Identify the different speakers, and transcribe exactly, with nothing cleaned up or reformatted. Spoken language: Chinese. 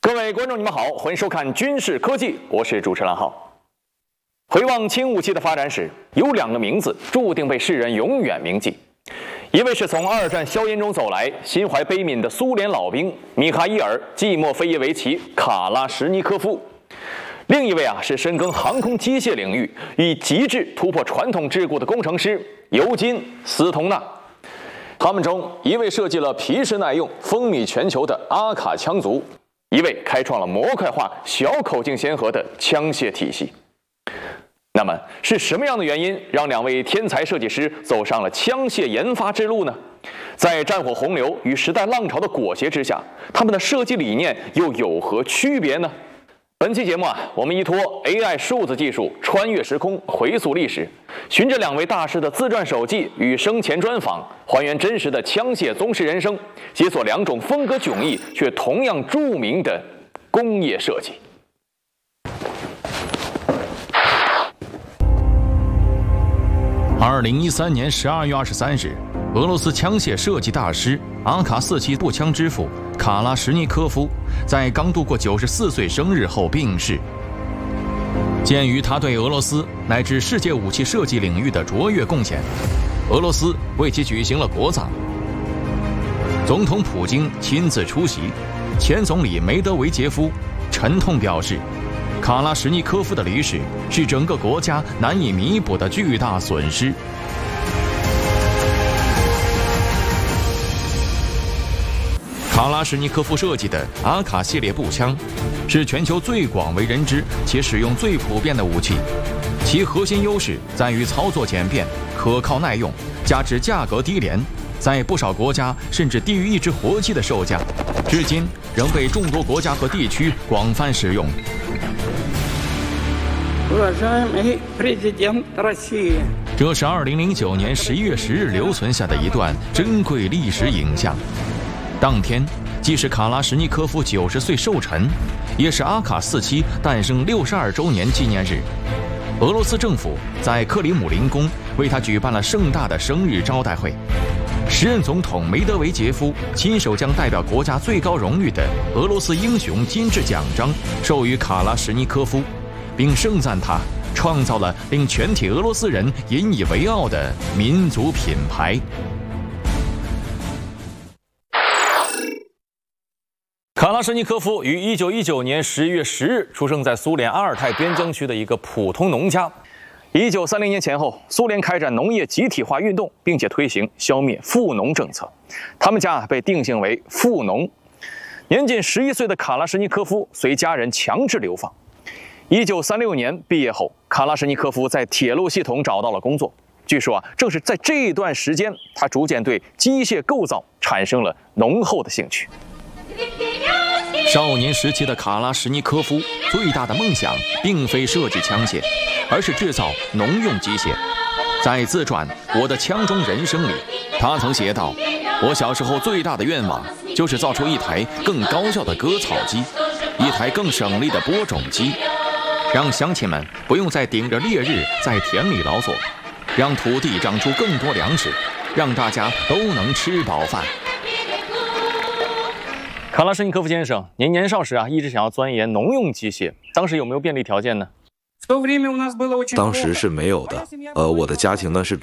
Speaker 1: 各位观众，你们好，欢迎收看《军事科技》，我是主持人浩。回望轻武器的发展史，有两个名字注定被世人永远铭记。一位是从二战硝烟中走来、心怀悲悯的苏联老兵米哈伊尔·季莫菲耶维奇·卡拉什尼科夫，另一位啊是深耕航空机械领域，以极致突破传统桎梏的工程师尤金·斯通纳。他们中一位设计了皮实耐用、风靡全球的阿卡枪族，一位开创了模块化、小口径先河的枪械体系。那么是什么样的原因让两位天才设计师走上了枪械研发之路呢？在战火洪流与时代浪潮的裹挟之下，他们的设计理念又有何区别呢？本期节目啊，我们依托 A I 数字技术穿越时空，回溯历史，循着两位大师的自传手记与生前专访，还原真实的枪械宗师人生，解锁两种风格迥异却同样著名的工业设计。
Speaker 2: 二零一三年十二月二十三日，俄罗斯枪械设计大师阿卡四七步枪之父卡拉什尼科夫在刚度过九十四岁生日后病逝。鉴于他对俄罗斯乃至世界武器设计领域的卓越贡献，俄罗斯为其举行了国葬。总统普京亲自出席，前总理梅德韦杰夫沉痛表示，卡拉什尼科夫的离世是整个国家难以弥补的巨大损失。卡拉什尼科夫设计的阿卡系列步枪是全球最广为人知且使用最普遍的武器，其核心优势在于操作简便、可靠耐用，加之价格低廉，在不少国家甚至低于一只活鸡的售价，至今仍被众多国家和地区广泛使用。这是二零零九年十一月十日留存下的一段珍贵历史影像。当天既是卡拉什尼科夫九十岁寿辰，也是阿卡四七诞生六十二周年纪念日。俄罗斯政府在克里姆林宫为他举办了盛大的生日招待会。时任总统梅德韦杰夫亲手将代表国家最高荣誉的俄罗斯英雄金质奖章授予卡拉什尼科夫，并盛赞他创造了令全体俄罗斯人引以为傲的民族品牌。
Speaker 1: 卡拉什尼科夫于一九一九年十一月十日出生在苏联阿尔泰边疆区的一个普通农家。一九三零年前后，苏联开展农业集体化运动，并且推行消灭富农政策，他们家被定性为富农。年仅十一岁的卡拉什尼科夫随家人强制流放。一九三六年毕业后，卡拉什尼科夫在铁路系统找到了工作。据说啊，正是在这一段时间，他逐渐对机械构造产生了浓厚的兴趣。
Speaker 2: 少年时期的卡拉什尼科夫最大的梦想并非设计枪械，而是制造农用机械。在自传《我的枪中人生》里，他曾写道：“我小时候最大的愿望就是造出一台更高效的割草机，一台更省力的播种机，让乡亲们不用再顶着烈日在田里劳作，让土地长出更多粮食，让大家都能吃饱饭。”
Speaker 1: 卡拉什尼科夫先生，您年少时啊一直想要钻研农用机械，当时有没有便利条件呢？
Speaker 3: 当时是没有的，呃，我的家庭呢是